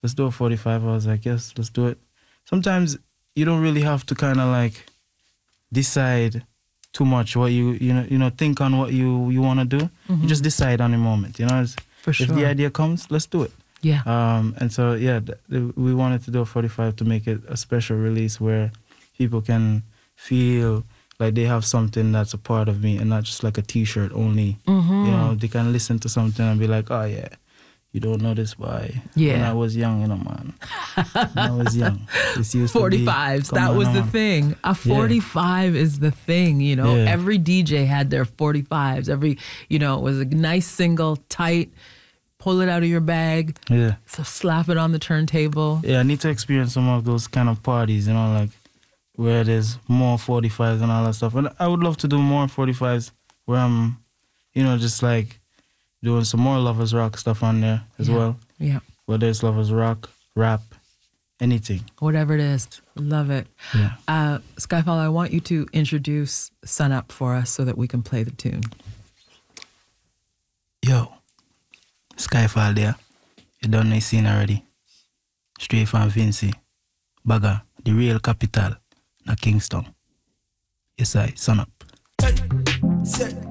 let's do a 45. I was like, yes, let's do it. Sometimes you don't really have to kind of like decide too much what you think on what you want to do. You just decide on the moment, For sure. If the idea comes, let's do it. Yeah. And so, we wanted to do a 45 to make it a special release where people can feel like they have something that's a part of me and not just like a T-shirt only. They can listen to something and be like, oh yeah, you don't know this boy. Yeah. When I was young, man. When I was young. This used 45s. To be, that was the thing. A 45 is the thing, Yeah. Every DJ had their 45s. It was a nice single, tight, pull it out of your bag. Yeah. So slap it on the turntable. Yeah, I need to experience some of those kind of parties, like where there's more 45s and all that stuff. And I would love to do more 45s where I'm, just like doing some more Lovers Rock stuff on there as well. Yeah. Whether it's Lovers Rock, rap, anything. Whatever it is. Love it. Yeah. Skyfall, I want you to introduce Sun Up for us so that we can play the tune. Yo, Skyfall there. You done the scene already. Straight from Vincy. Bagger, the real capital, na Kingston. Yes, I, Sun Up. Hey, say.